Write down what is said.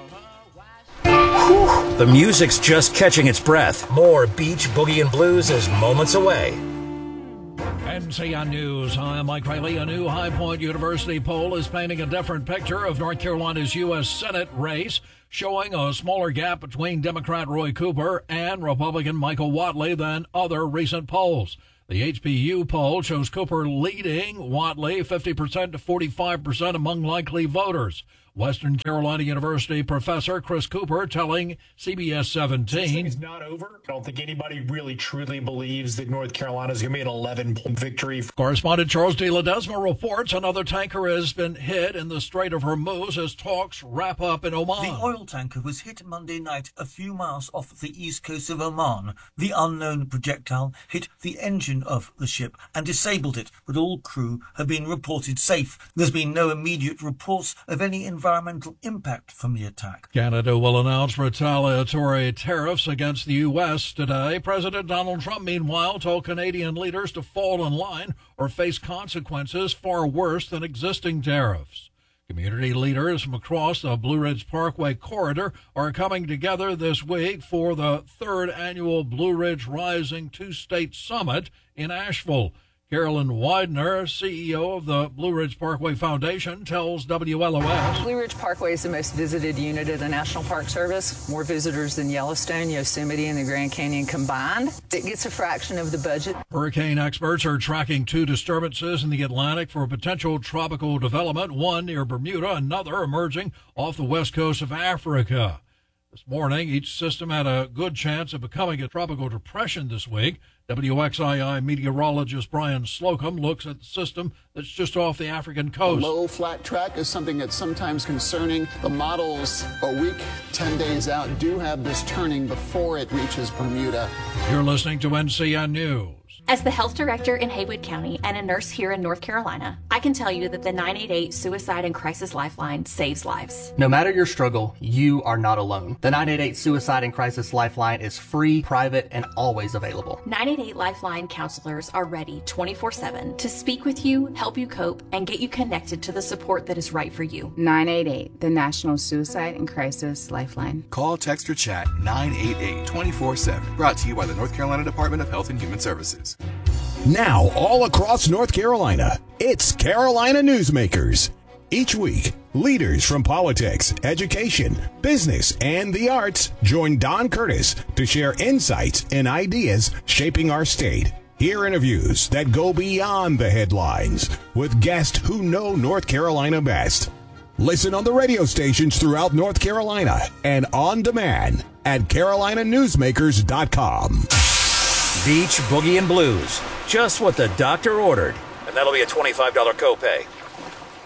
The music's just catching its breath. More Beach Boogie and Blues is moments away. NCN News. Hi, I'm Mike Riley. A new High Point University poll is painting a different picture of North Carolina's U.S. Senate race, showing a smaller gap between Democrat Roy Cooper and Republican Michael Whatley than other recent polls. The HPU poll shows Cooper leading Whatley 50% to 45% among likely voters. Western Carolina University professor Chris Cooper telling CBS 17. It's not over. I don't think anybody really truly believes that North Carolina is going to be an 11-point victory. Correspondent Charles de Ledesma reports another tanker has been hit in the Strait of Hormuz as talks wrap up in Oman. The oil tanker was hit Monday night a few miles off the east coast of Oman. The unknown projectile hit the engine of the ship and disabled it, but all crew have been reported safe. There's been no immediate reports of any environmental impact from the attack. Canada will announce retaliatory tariffs against the U.S. today. President Donald Trump, meanwhile, told Canadian leaders to fall in line or face consequences far worse than existing tariffs. Community leaders from across the Blue Ridge Parkway corridor are coming together this week for the third annual Blue Ridge Rising Two-State Summit in Asheville. Carolyn Widener, CEO of the Blue Ridge Parkway Foundation, tells WLOS. Blue Ridge Parkway is the most visited unit of the National Park Service. More visitors than Yellowstone, Yosemite, and the Grand Canyon combined. It gets a fraction of the budget. Hurricane experts are tracking two disturbances in the Atlantic for potential tropical development, one near Bermuda, another emerging off the west coast of Africa. This morning, each system had a good chance of becoming a tropical depression this week. WXII meteorologist Brian Slocum looks at the system that's just off the African coast. A low flat track is something that's sometimes concerning. The models a week, 10 days out do have this turning before it reaches Bermuda. You're listening to NCN News. As the health director in Haywood County and a nurse here in North Carolina, I can tell you that the 988 Suicide and Crisis Lifeline saves lives. No matter your struggle, you are not alone. The 988 Suicide and Crisis Lifeline is free, private, and always available. 988 Lifeline counselors are ready 24/7 to speak with you, help you cope, and get you connected to the support that is right for you. 988, the National Suicide and Crisis Lifeline. Call, text, or chat 988 24/7. Brought to you by the North Carolina Department of Health and Human Services. Now, all across North Carolina, it's Carolina Newsmakers. Each week, leaders from politics, education, business, and the arts join Don Curtis to share insights and ideas shaping our state. Hear interviews that go beyond the headlines with guests who know North Carolina best. Listen on the radio stations throughout North Carolina and on demand at carolinanewsmakers.com. Beach Boogie and Blues. Just what the doctor ordered. And that'll be a $25 copay.